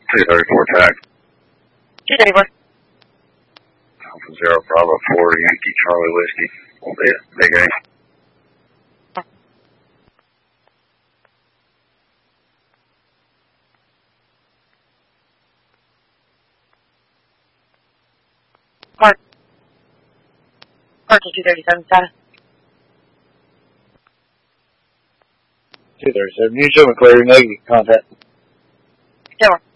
234 tag. 234. Alpha Zero Bravo 4 Yankee Charlie Whiskey. Big A. Parking 237 status. 237. You show me clear, negative contact. 10-1.